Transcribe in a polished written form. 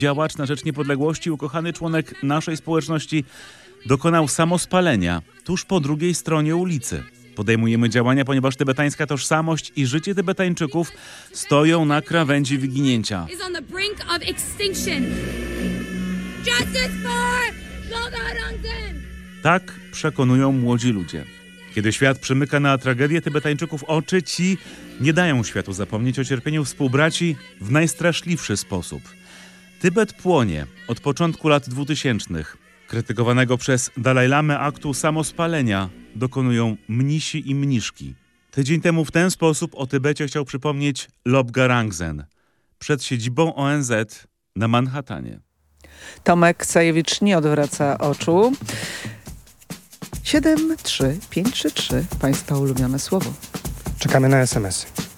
Działacz na rzecz niepodległości, ukochany członek naszej społeczności, dokonał samospalenia tuż po drugiej stronie ulicy. Podejmujemy działania, ponieważ tybetańska tożsamość i życie Tybetańczyków stoją na krawędzi wyginięcia. Tak przekonują młodzi ludzie. Kiedy świat przymyka na tragedię Tybetańczyków oczy, ci nie dają światu zapomnieć o cierpieniu współbraci w najstraszliwszy sposób. Tybet płonie od początku lat 2000. Krytykowanego przez Dalajlamę aktu samospalenia dokonują mnisi i mniszki. Tydzień temu w ten sposób o Tybecie chciał przypomnieć Lobga Rangzen przed siedzibą ONZ na Manhattanie. Tomek Sajewicz nie odwraca oczu. 73533, Państwa ulubione słowo. Czekamy na SMS-y.